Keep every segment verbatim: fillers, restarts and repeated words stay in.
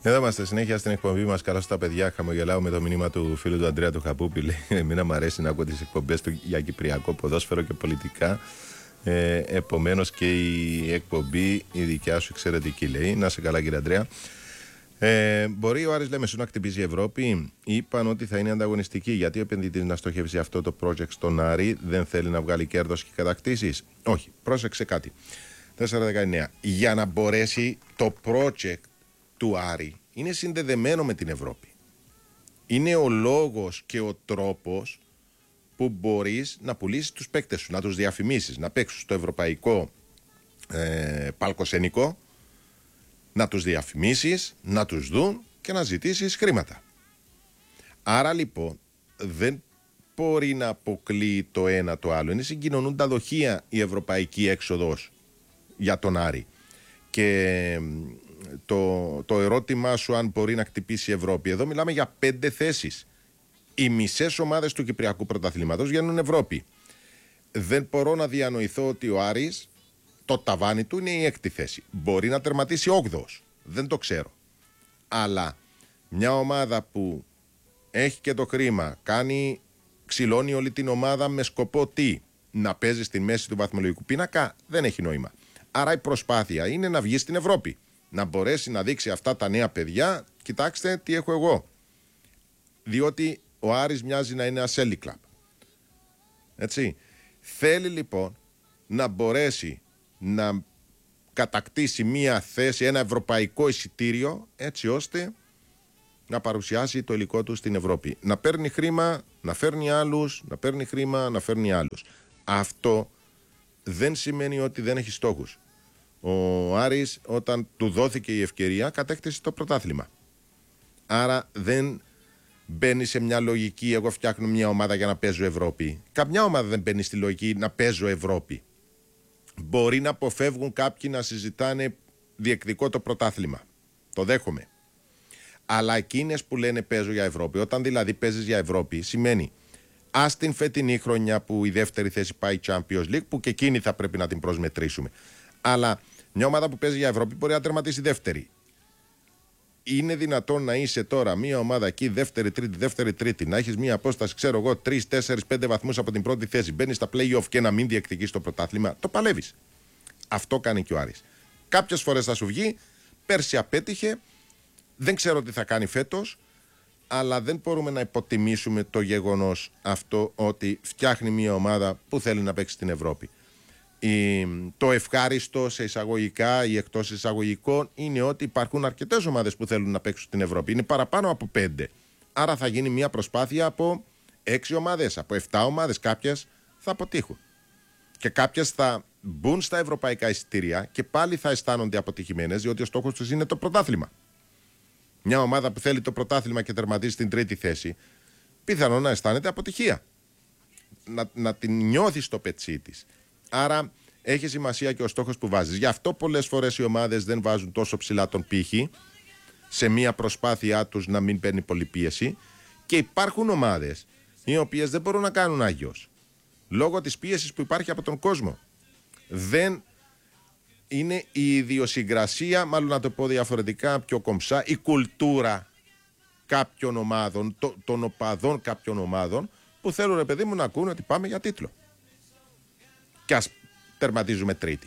Εδώ είμαστε συνέχεια στην εκπομπή μας. Καλώς τα παιδιά. Χαμογελάω με το μήνυμα του φίλου του Αντρέα του Χαπούπη. Λέει: εμένα μου αρέσει να ακούω τις εκπομπές του για κυπριακό ποδόσφαιρο και πολιτικά. Ε, επομένως και η εκπομπή η δικιά σου εξαιρετική, λέει. Να σε καλά, κύριε Αντρέα. Ε, μπορεί ο Άρης Λέμεσου να χτυπήσει η Ευρώπη. Είπαν ότι θα είναι ανταγωνιστική. Γιατί ο επενδυτής να στοχεύσει αυτό το project στον Άρη, δεν θέλει να βγάλει κέρδος και κατακτήσεις? Όχι. Πρόσεξε κάτι. τέσσερα δεκαεννέα. Για να μπορέσει το project του Άρη είναι συνδεδεμένο με την Ευρώπη. Είναι ο λόγος και ο τρόπος που μπορείς να πουλήσεις τους παίκτες σου, να τους διαφημίσεις, να παίξουν στο ευρωπαϊκό ε, παλκοσενικό, να τους διαφημίσεις, να τους δουν και να ζητήσεις χρήματα. Άρα λοιπόν δεν μπορεί να αποκλείει το ένα το άλλο. Είναι συγκοινωνούν τα δοχεία η ευρωπαϊκή έξοδος για τον Άρη. Και το, το ερώτημά σου αν μπορεί να χτυπήσει η Ευρώπη, εδώ μιλάμε για πέντε θέσεις. Οι μισές ομάδες του Κυπριακού Πρωταθλήματος βγαίνουν Ευρώπη. Δεν μπορώ να διανοηθώ ότι ο Άρης, το ταβάνι του είναι η έκτη θέση. Μπορεί να τερματίσει όγδοος. Δεν το ξέρω. Αλλά μια ομάδα που έχει και το χρήμα, κάνει, ξυλώνει όλη την ομάδα με σκοπό τι? Να παίζει στη μέση του βαθμολογικού πίνακα, δεν έχει νόημα. Άρα η προσπάθεια είναι να βγει στην Ευρώπη. Να μπορέσει να δείξει αυτά τα νέα παιδιά, κοιτάξτε τι έχω εγώ. Διότι ο Άρης μοιάζει να είναι ένα selling club. Έτσι. Θέλει λοιπόν να μπορέσει να κατακτήσει μία θέση, ένα ευρωπαϊκό εισιτήριο, έτσι ώστε να παρουσιάσει το υλικό του στην Ευρώπη. Να παίρνει χρήμα, να φέρνει άλλους, να παίρνει χρήμα, να φέρνει άλλους. Αυτό δεν σημαίνει ότι δεν έχει στόχους. Ο Άρης, όταν του δόθηκε η ευκαιρία, κατέκτησε το πρωτάθλημα. Άρα δεν μπαίνει σε μια λογική, εγώ φτιάχνω μια ομάδα για να παίζω Ευρώπη. Καμιά ομάδα δεν μπαίνει στη λογική να παίζω Ευρώπη. Μπορεί να αποφεύγουν κάποιοι να συζητάνε διεκδικό το πρωτάθλημα. Το δέχομαι. Αλλά εκείνες που λένε παίζω για Ευρώπη, όταν δηλαδή παίζεις για Ευρώπη, σημαίνει ας την φετινή χρονιά που η δεύτερη θέση πάει Champions League, που και εκείνη θα πρέπει να την προσμετρήσουμε. Αλλά μια ομάδα που παίζει για Ευρώπη μπορεί να τερματίσει δεύτερη. Είναι δυνατόν να είσαι τώρα μια ομάδα εκεί, δεύτερη, τρίτη, δεύτερη, τρίτη, να έχεις μια απόσταση, ξέρω εγώ, τρεις, τέσσερις, πέντε βαθμούς από την πρώτη θέση, μπαίνεις στα play-off και να μην διεκδικείς το πρωτάθλημα, το παλεύεις. Αυτό κάνει και ο Άρης. Κάποιες φορές θα σου βγει, πέρσι απέτυχε, δεν ξέρω τι θα κάνει φέτος, αλλά δεν μπορούμε να υποτιμήσουμε το γεγονός αυτό ότι φτιάχνει μια ομάδα που θέλει να παίξει στην Ευρώπη. Η, το ευχάριστο σε εισαγωγικά ή εκτός εισαγωγικών είναι ότι υπάρχουν αρκετές ομάδες που θέλουν να παίξουν στην Ευρώπη. Είναι παραπάνω από πέντε. Άρα θα γίνει μια προσπάθεια από έξι ομάδες, από εφτά ομάδες. Κάποιες θα αποτύχουν. Και κάποιες θα μπουν στα ευρωπαϊκά εισιτήρια και πάλι θα αισθάνονται αποτυχημένες, διότι ο στόχος τους είναι το πρωτάθλημα. Μια ομάδα που θέλει το πρωτάθλημα και τερματίζει στην τρίτη θέση, πιθανόν να αισθάνεται αποτυχία. Να, να την νιώθει στο πετσί της. Άρα έχει σημασία και ο στόχος που βάζεις. Γι' αυτό πολλές φορές οι ομάδες δεν βάζουν τόσο ψηλά τον πύχη σε μια προσπάθειά τους να μην παίρνει πολύ πίεση. Και υπάρχουν ομάδες οι οποίες δεν μπορούν να κάνουν άγιος λόγω της πίεσης που υπάρχει από τον κόσμο. Δεν είναι η ιδιοσυγκρασία, μάλλον να το πω διαφορετικά, πιο κομψά, η κουλτούρα κάποιων ομάδων, το, των οπαδών κάποιων ομάδων που θέλουν, ρε παιδί μου, να ακούνε ότι πάμε για τίτλο. Και ας τερματίζουμε τρίτη.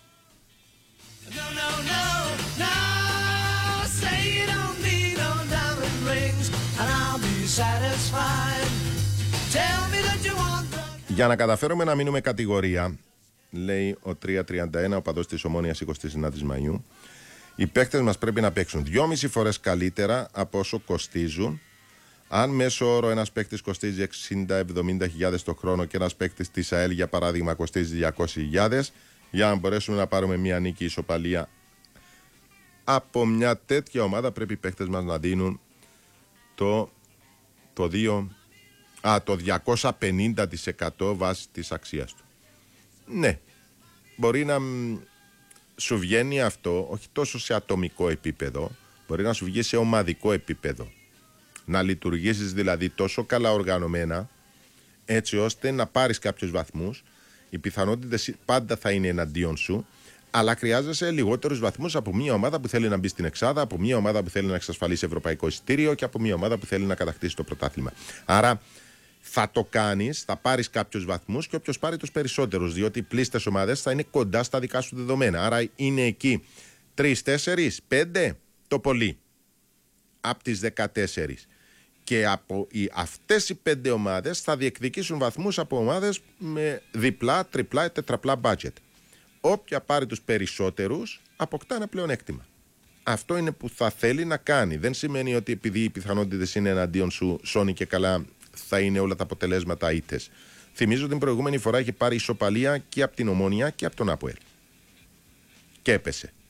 Για να καταφέρουμε να μείνουμε κατηγορία, λέει ο τρία τριάντα ένα, ο παδός της Ομόνοιας εικοστή ενάτη Μαΐου, οι παίκτες μας πρέπει να παίξουν δυόμιση φορές καλύτερα από όσο κοστίζουν. Αν μέσω όρο ένας παίκτης κοστίζει εξήντα με εβδομήντα χιλιάδες το χρόνο και ένας παίκτης της ΑΕΛ για παράδειγμα κοστίζει διακόσιες χιλιάδες, για να μπορέσουμε να πάρουμε μια νίκη ισοπαλία από μια τέτοια ομάδα, πρέπει οι παίκτες μας να δίνουν το, το, δύο, α, το διακόσια πενήντα τοις εκατό βάση της αξίας του. Ναι, μπορεί να σου βγαίνει αυτό όχι τόσο σε ατομικό επίπεδο, μπορεί να σου βγει σε ομαδικό επίπεδο. Να λειτουργήσεις δηλαδή τόσο καλά οργανωμένα, έτσι ώστε να πάρεις κάποιους βαθμούς. Οι πιθανότητες πάντα θα είναι εναντίον σου, Αλλά χρειάζεσαι λιγότερους βαθμούς από μια ομάδα που θέλει να μπει στην εξάδα, από μια ομάδα που θέλει να εξασφαλίσει ευρωπαϊκό εισιτήριο και από μια ομάδα που θέλει να κατακτήσει το πρωτάθλημα. Άρα θα το κάνεις, θα πάρεις κάποιους βαθμούς και όποιος πάρει τους περισσότερους, διότι οι πλήστες ομάδες θα είναι κοντά στα δικά σου δεδομένα. Άρα είναι εκεί τρεις, τέσσερις, πέντε το πολύ από τις δεκατέσσερις. Και από οι, αυτές οι πέντε ομάδες θα διεκδικήσουν βαθμούς από ομάδες με διπλά, τριπλά, τετραπλά budget. Όποια πάρει τους περισσότερους αποκτά ένα πλεονέκτημα. Αυτό είναι που θα θέλει να κάνει. Δεν σημαίνει ότι επειδή οι πιθανότητες είναι εναντίον σου, σώνει και καλά, θα είναι όλα τα αποτελέσματα ήττες. Θυμίζω ότι την προηγούμενη φορά είχε πάρει ισοπαλία και από την Ομόνοια και από τον ΑΠΟΕΛ. Και έπεσε.